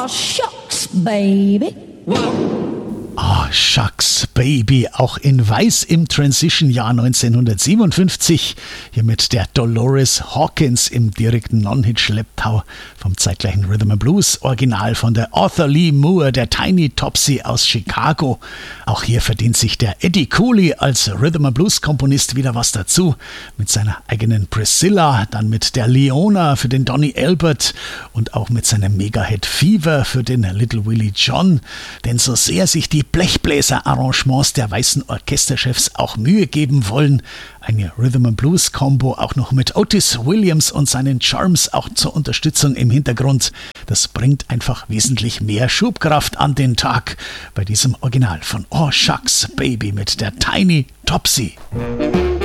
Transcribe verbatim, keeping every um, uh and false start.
Oh, shucks, baby. Oh, Shucks Baby, auch in Weiß im Transition-Jahr neunzehnhundertsiebenundfünfzig, hier mit der Dolores Hawkins im direkten Non-Hit-Schlepptau vom zeitgleichen Rhythm and Blues, Original von der Arthur Lee Moore, der Tiny Topsy aus Chicago. Auch hier verdient sich der Eddie Cooley als Rhythm and Blues-Komponist wieder was dazu, mit seiner eigenen Priscilla, dann mit der Leona für den Donny Elbert und auch mit seinem Mega-Hit Fever für den Little Willie John, denn so sehr sich die Blechbläser-Arrangements der weißen Orchesterchefs auch Mühe geben wollen, eine Rhythm and Blues Combo auch noch mit Otis Williams und seinen Charms auch zur Unterstützung im Hintergrund. Das bringt einfach wesentlich mehr Schubkraft an den Tag bei diesem Original von Oh Shucks Baby mit der Tiny Topsy.